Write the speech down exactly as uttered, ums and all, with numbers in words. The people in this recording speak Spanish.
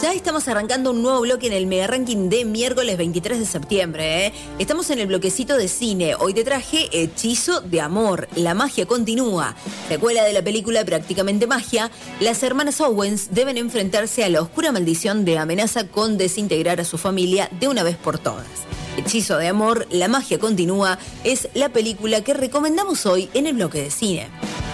Ya estamos arrancando un nuevo bloque en el Mega Ranking de miércoles veintitrés de septiembre. ¿eh? Estamos en el bloquecito de cine. Hoy te traje Hechizo de Amor. La magia continúa. Secuela de la película Prácticamente Magia, las hermanas Owens deben enfrentarse a la oscura maldición de amenaza con desintegrar a su familia de una vez por todas. Hechizo de Amor, la magia continúa, es la película que recomendamos hoy en el bloque de cine.